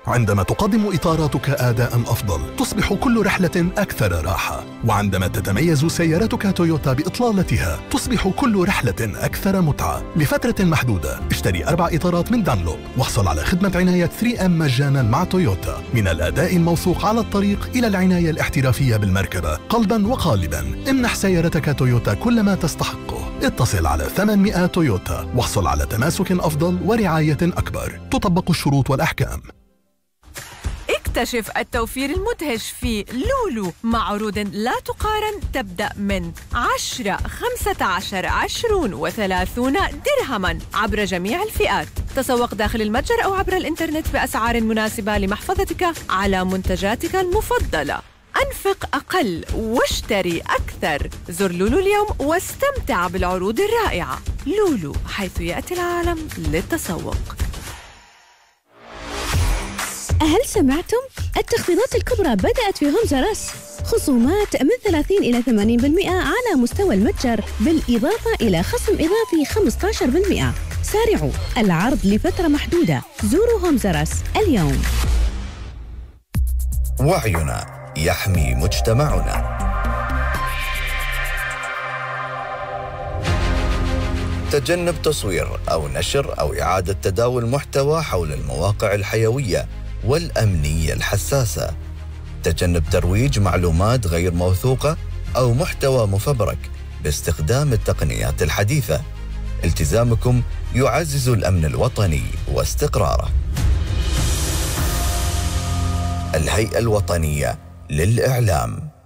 عندما تقدم إطاراتك أداء أفضل تصبح كل رحلة أكثر راحة، وعندما تتميز سيارتك تويوتا بإطلالتها تصبح كل رحلة أكثر متعة. لفترة محدودة اشتري 4 إطارات من دانلوب واحصل على خدمة عناية 3M مجانا مع تويوتا. من الأداء الموثوق على الطريق إلى العناية الاحترافية بالمركبة، قلبا وقالبا امنح سيارتك تويوتا كل ما تستحقه. اتصل على 800 تويوتا واحصل على تماسك أفضل ورعاية أكبر. تطبق الشروط والأحكام. اكتشف التوفير المدهش في لولو مع عروض لا تقارن تبدأ من 10 15 20 و30 درهما عبر جميع الفئات. تسوق داخل المتجر أو عبر الإنترنت بأسعار مناسبة لمحفظتك على منتجاتك المفضلة. أنفق أقل واشتري أكثر. زر لولو اليوم واستمتع بالعروض الرائعة. لولو، حيث يأتي العالم للتسوق. هل سمعتم؟ التخفيضات الكبرى بدأت في هومز آر أس. خصومات من 30 إلى 80% على مستوى المتجر، بالإضافة إلى خصم إضافي 15%. سارعوا، العرض لفترة محدودة. زوروا هومز آر أس اليوم. وعينا يحمي مجتمعنا. تجنب تصوير أو نشر أو إعادة تداول محتوى حول المواقع الحيوية والأمنية الحساسة. تجنب ترويج معلومات غير موثوقة أو محتوى مفبرك باستخدام التقنيات الحديثة. التزامكم يعزز الأمن الوطني واستقراره. الهيئة الوطنية للإعلام.